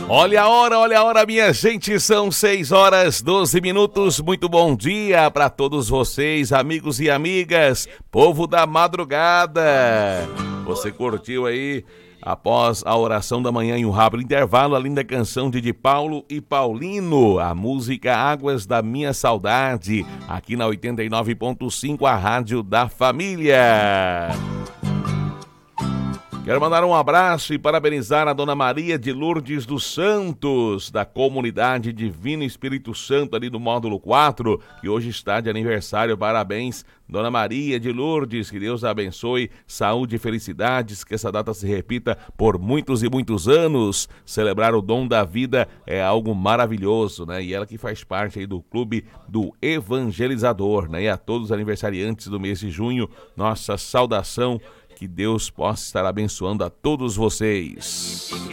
Olha a hora, minha gente, são 6h12. Muito bom dia para todos vocês, amigos e amigas, povo da madrugada. Você curtiu aí, após a oração da manhã em um rápido intervalo, a linda canção de Paulo e Paulino, a música Águas da Minha Saudade, aqui na 89.5, a Rádio da Família. Quero mandar um abraço e parabenizar a Dona Maria de Lourdes dos Santos, da comunidade Divino Espírito Santo, ali do módulo 4, que hoje está de aniversário. Parabéns, Dona Maria de Lourdes, que Deus a abençoe, saúde e felicidades, que essa data se repita por muitos e muitos anos. Celebrar o dom da vida é algo maravilhoso, né? E ela que faz parte aí do Clube do Evangelizador, né? E a todos os aniversariantes do mês de junho, nossa saudação. Que Deus possa estar abençoando a todos vocês.